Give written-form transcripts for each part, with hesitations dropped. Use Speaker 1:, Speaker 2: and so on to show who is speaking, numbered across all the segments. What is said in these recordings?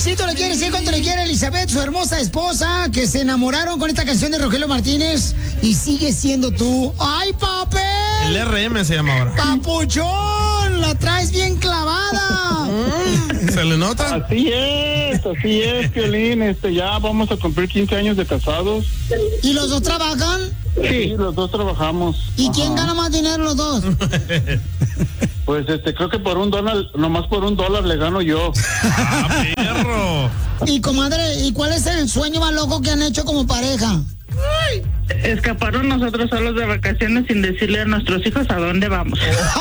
Speaker 1: Luisito le quiere decir cuánto le quiere a Elizabeth, su hermosa esposa, que se enamoraron con esta canción de Rogelio Martínez y sigue siendo tú. ¡Ay, papel!
Speaker 2: El RM se llama ahora.
Speaker 1: ¡Papuchón! ¡La traes bien clavada!
Speaker 2: ¿Se le nota?
Speaker 3: Así es, Piolín. Ya vamos a cumplir 15 años de casados.
Speaker 1: ¿Y los dos trabajan?
Speaker 3: Sí, los dos trabajamos.
Speaker 1: ¿Y quién gana más dinero los dos?
Speaker 3: Pues creo que por $1, nomás por $1 le gano yo.
Speaker 2: ¡Ah, perro!
Speaker 1: Y comadre, ¿y cuál es el sueño más loco que han hecho como pareja?
Speaker 4: Escaparon nosotros solos de vacaciones sin decirle a nuestros hijos a dónde vamos.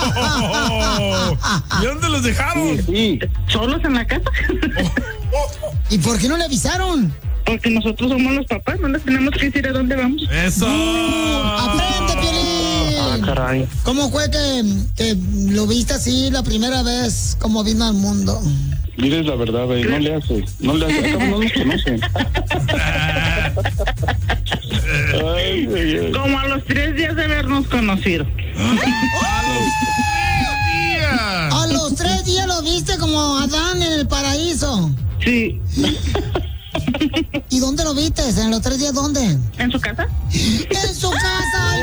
Speaker 2: ¿Y dónde los dejaron?
Speaker 3: Sí.
Speaker 4: ¿Solos en la casa?
Speaker 1: ¿Y por qué no le avisaron?
Speaker 4: Porque nosotros somos los papás, no les tenemos que decir a dónde vamos.
Speaker 2: ¡Eso!
Speaker 1: ¡Aprende, Piolín!
Speaker 3: Caray.
Speaker 1: ¿Cómo fue que lo viste así la primera vez, como vino al mundo?
Speaker 3: Diles la verdad, güey, no le hace. Acá no nos conocen. Ay.
Speaker 4: Como a los 3 días de habernos conocido.
Speaker 1: A los 3 días lo viste como Adán en el paraíso.
Speaker 4: Sí.
Speaker 1: ¿Y dónde lo viste? ¿En los 3 días dónde?
Speaker 4: ¿En su casa?
Speaker 1: ¡En su casa!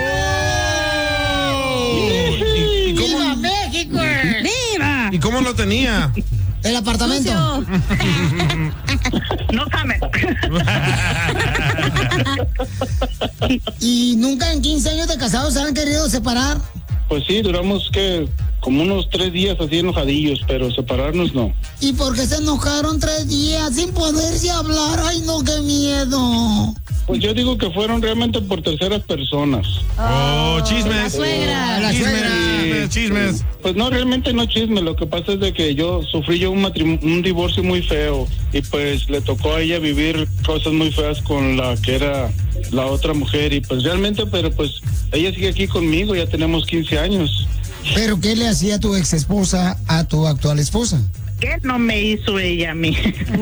Speaker 2: ¿Y cómo,
Speaker 1: ¡Viva México!
Speaker 4: ¡Viva!
Speaker 2: ¿Y cómo lo tenía?
Speaker 1: ¿El apartamento?
Speaker 4: No sabe.
Speaker 1: ¿Y nunca en 15 años de casados se han querido separar?
Speaker 3: Pues sí, duramos como unos 3 días así enojadillos, pero separarnos no.
Speaker 1: ¿Y por qué se enojaron 3 días sin poderse hablar? ¡Ay, no, qué miedo!
Speaker 3: Pues yo digo que fueron realmente por terceras personas.
Speaker 2: ¡Oh, chismes!
Speaker 5: La suegra.
Speaker 1: La suegra.
Speaker 2: Chismes.
Speaker 3: Pues no, realmente no chisme, lo que pasa es de que sufrí un divorcio muy feo y pues le tocó a ella vivir cosas muy feas con la que era la otra mujer y pues realmente, pero pues ella sigue aquí conmigo, ya tenemos 15 años.
Speaker 1: ¿Pero qué le hacía tu ex esposa a tu actual esposa?
Speaker 4: ¿Qué no me hizo ella a mí?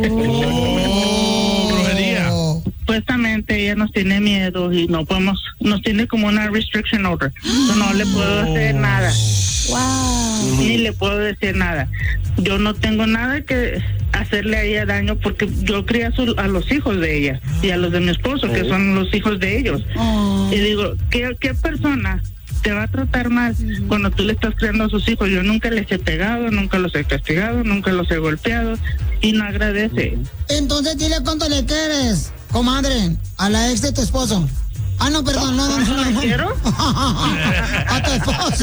Speaker 2: Brujería.
Speaker 4: Supuestamente ella nos tiene miedo y nos tiene como una restriction order. No le puedo hacer nada.
Speaker 5: Wow.
Speaker 4: Ni le puedo decir nada. Yo no tengo nada que hacerle a ella daño porque yo crié a los hijos de ella y a los de mi esposo, que son los hijos de ellos. Y digo, ¿qué persona te va a tratar mal cuando tú le estás criando a sus hijos? Yo nunca les he pegado, nunca los he castigado, nunca los he golpeado y no agradece.
Speaker 1: Entonces dile cuánto le quieres, comadre, a la ex de tu esposo. Ah, no, perdón, no.
Speaker 4: ¿Quiero?
Speaker 1: A tu esposo.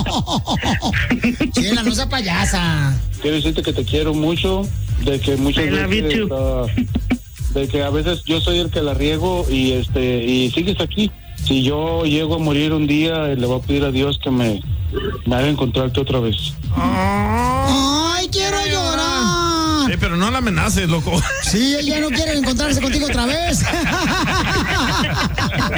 Speaker 1: Chela, no sea payasa.
Speaker 3: Quiero decirte que te quiero mucho, de que muchas
Speaker 4: I love you
Speaker 3: veces
Speaker 4: too.
Speaker 3: de que a veces yo soy el que la riego y sigues aquí. Si yo llego a morir un día, le voy a pedir a Dios que me haga encontrarte otra vez.
Speaker 1: Ay, quiero llorar.
Speaker 2: Pero no la amenaces, loco.
Speaker 1: Sí, ella no quiere encontrarse contigo otra vez.